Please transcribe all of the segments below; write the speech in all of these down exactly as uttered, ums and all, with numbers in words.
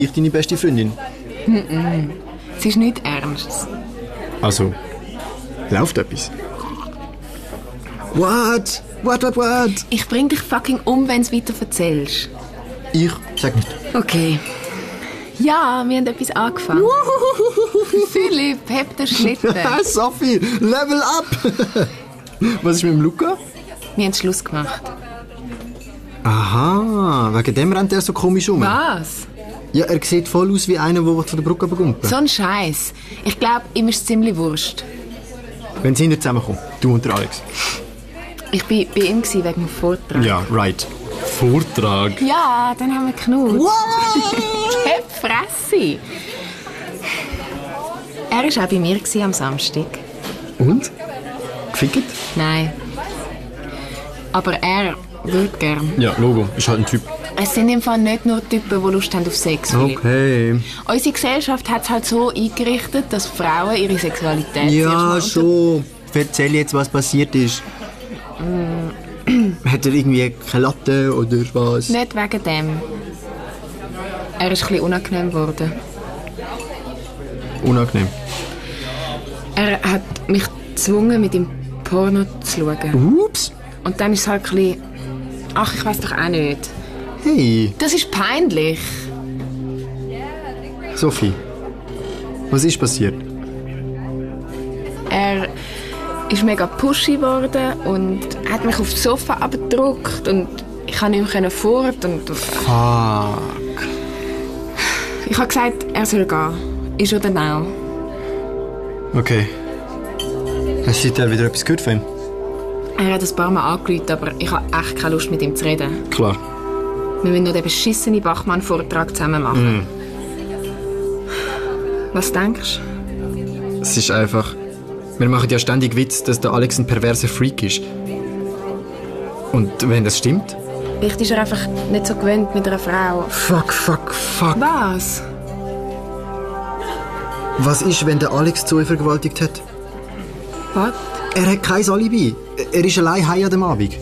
Ich deine beste Freundin. Mm-mm. Es ist nicht ernst. Also, läuft etwas? What? What, what, what? Ich bring dich fucking um, wenn du es weiter erzählst. Ich sag nicht. Okay. Ja, wir haben etwas angefangen. Philipp, heb den Schlitten. Sophie, level up! Was ist mit dem Luca? Wir haben Schluss gemacht. Aha, wegen dem rennt er so komisch um. Was? Ja, er sieht voll aus wie einer, der von der Brücke bekommt. So ein Scheiß. Ich glaube, ihm ist es ziemlich wurscht. Wenn sie nicht zusammenkommen, du und der Alex. Ich war bei ihm wegen dem Vortrag. Ja, right. Vortrag? Ja, dann haben wir geknutscht. Hep Fresse! Er war auch bei mir am Samstag. Und? Gefickt? Nein. Aber er würde gern. Ja, Logo. Ist halt ein Typ. Es sind im Fall nicht nur Typen, die Lust haben auf Sex. Philipp. Okay. Unsere Gesellschaft hat es halt so eingerichtet, dass Frauen ihre Sexualität Ja, erst schon. Erzähl jetzt, was passiert ist. Mm. Hat er irgendwie keine Latte oder was? Nicht wegen dem. Er ist ein bisschen unangenehm geworden. Unangenehm. Er hat mich gezwungen, mit ihm Porno zu schauen. Ups. Und dann ist es halt ein bisschen... Ach, ich weiss doch auch nicht. Hey. Das ist peinlich. Sophie, was ist passiert? Er ist mega pushy geworden und hat mich aufs Sofa abgedrückt und ich konnte nicht mehr fort. Und Fuck. ich habe gesagt, er soll gehen. Ist oder now? Okay. Hast du seitdem wieder etwas gehört von ihm? Er hat ein paar Mal angerufen, aber ich habe echt keine Lust, mit ihm zu reden. Klar. Wir müssen noch den beschissenen Bachmann-Vortrag zusammen machen. Mm. Was denkst du? Es ist einfach... Wir machen ja ständig Witz, dass der Alex ein perverser Freak ist. Und wenn das stimmt? Vielleicht ist er einfach nicht so gewöhnt mit einer Frau. Fuck, fuck, fuck. Was? Was ist, wenn der Alex Zoe vergewaltigt hat? Was? Er hat kein Alibi. Er ist allein heim an dem Abend.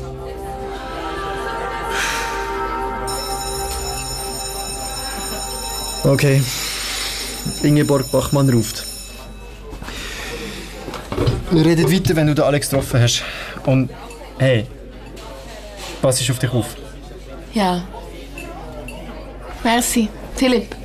Okay. Ingeborg Bachmann ruft. Wir reden weiter, wenn du den Alex getroffen hast. Und hey, pass auf dich auf. Ja. Merci. Philipp.